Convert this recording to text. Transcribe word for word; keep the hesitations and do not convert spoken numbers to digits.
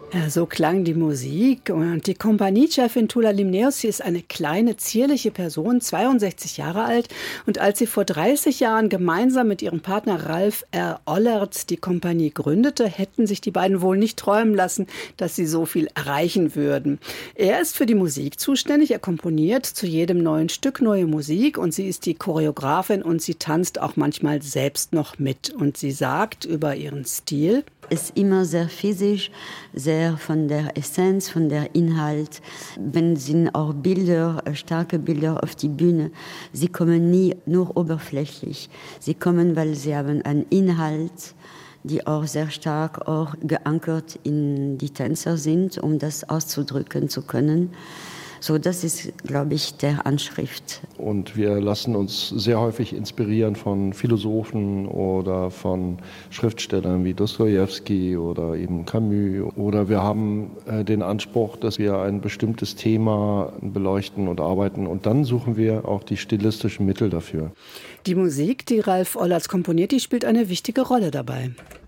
Ja, so klang die Musik. Und die Kompaniechefin Tula Limneus, sie ist eine kleine, zierliche Person, zweiundsechzig Jahre alt. Und als sie vor dreißig Jahren gemeinsam mit ihrem Partner Ralf R. Ollert die Kompanie gründete, hätten sich die beiden wohl nicht träumen lassen, dass sie so viel erreichen würden. Er ist für die Musik zuständig. Er komponiert zu jedem neuen Stück neue Musik. Und sie ist die Choreografin und sie tanzt auch manchmal selbst noch mit. Und sie sagt über ihren Stil: ist immer sehr physisch, sehr von der Essenz, von der Inhalt. Wenn sind auch Bilder, starke Bilder auf die Bühne, sie kommen nie nur oberflächlich. Sie kommen, weil sie haben einen Inhalt, die auch sehr stark auch geankert in die Tänzer sind, um das auszudrücken zu können. So, das ist, glaube ich, der Anschrift. Und wir lassen uns sehr häufig inspirieren von Philosophen oder von Schriftstellern wie Dostojewski oder eben Camus. Oder wir haben äh, den Anspruch, dass wir ein bestimmtes Thema beleuchten und arbeiten. Und dann suchen wir auch die stilistischen Mittel dafür. Die Musik, die Ralf Ollertz komponiert, die spielt eine wichtige Rolle dabei.